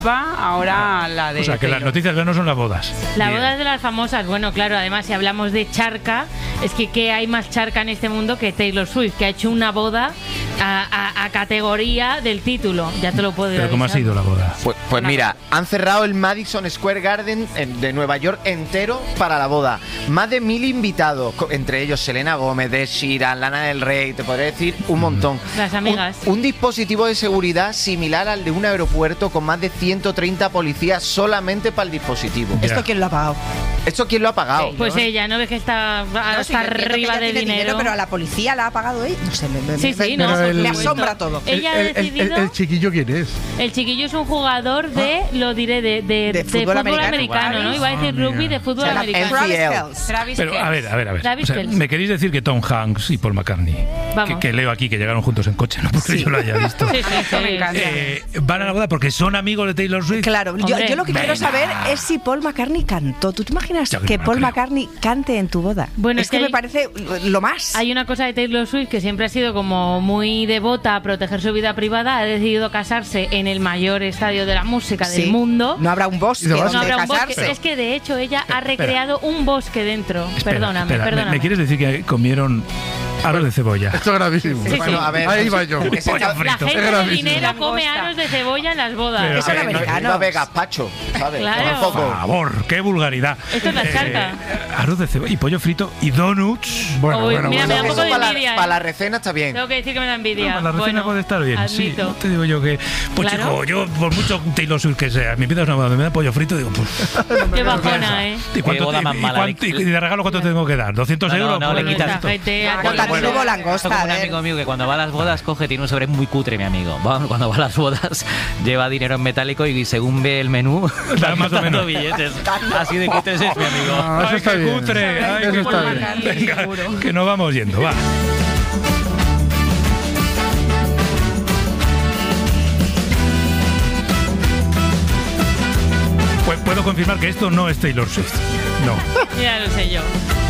ahora la de... O sea, que las noticias no son las bodas. Las bodas de las famosas, bueno, claro, además si hablamos de charca, es que ¿qué hay más charca en este mundo que Taylor Swift, que ha hecho una boda a categoría del título? Ya te lo puedo decir. ¿Pero cómo ha sido la boda? Pues mira, han cerrado el Madison Square Garden de Nueva York entero para la boda. Más de 1000 invitados, entre ellos Selena Gómez, Ed Sheeran, Lana del Rey, te podría decir un montón. Las amigas. Un dispositivo de seguridad similar al de un aeropuerto con más de 130 policías solamente para el dispositivo. Ya. ¿Esto quién lo ha pagado? ¿Esto quién lo ha pagado? Pues ella, ¿no ves que está hasta sí, yo entiendo arriba que ella de tiene dinero? Pero a la policía la ha pagado ella. No sé, Sí, no, Pero me asombra todo. Ella ha decidido... ¿El chiquillo quién es? El chiquillo es un jugador de, lo diré, de fútbol americano, ¿no? Iba a decir rugby de fútbol O sea, americano. NCL. Pero, a ver. Travis O sea, Kelce. ¿me queréis decir que Tom Hanks y Paul McCartney, Vamos. que leo aquí que llegaron juntos en coche, no porque yo lo haya visto, Sí, me encanta. van a la boda porque son amigos de Taylor Swift? Claro, yo Hombre, lo que quiero venga. saber es si Paul McCartney cantó. ¿Tú te imaginas Yo que no Paul creo. McCartney cante en tu boda? Bueno, es que me hay- parece lo más. Hay una cosa de Taylor Swift que siempre ha sido como muy devota a proteger su vida privada. Ha decidido casarse en el mayor estadio de la música Sí. del mundo. No habrá un bosque Y lo vas- donde No habrá un bosque. casarse. Es que de hecho ella ha recreado un bosque dentro. Espera, Perdóname. ¿Me quieres decir que comieron aros de cebolla? Esto es gravísimo. Sí, Bueno, a ver, Ahí va yo. ese Pollo está- frito. La gente Es de gravísimo. dinero come Langosta. aros de cebolla en las bodas. Pero, Eso a no ver, me- No americanos. iba a ver gazpacho, ¿sabes? Claro. Tampoco. Por favor, qué vulgaridad. Esto es la charca. Arroz de cebolla y pollo frito y donuts. Bueno, Uy, bueno, mira, me da un bueno. poco de Eso envidia. para la recena está bien. Tengo que decir que me da envidia. La receta Bueno, puede estar bien, admito. sí. No te digo yo que... Pues Claro. chico, yo por mucho Taylor Swift que sea, me pidas una boda, me da pollo frito, digo, pues... Qué bajona, ¿eh? ¿Y cuánto boda más mala, y de regalo cuánto tengo que dar? ¿200 No, euros? no, por le el quitas regalito? Esta gente ha Bueno, cogido- hubo langosta, Esto como a un ver. amigo mío que cuando va a las bodas tiene un sobre muy cutre, mi amigo. Cuando va a las bodas lleva dinero en metálico y según ve el menú Da más o dando menos. billetes. Así de cutres es mi amigo. Ah, eso ¡Ay, está qué bien. cutre! ¡Ay, Eso qué está cutre! bien. Venga, que nos vamos yendo, va. Pues puedo confirmar que esto no es Taylor Swift. No. Ya lo sé yo.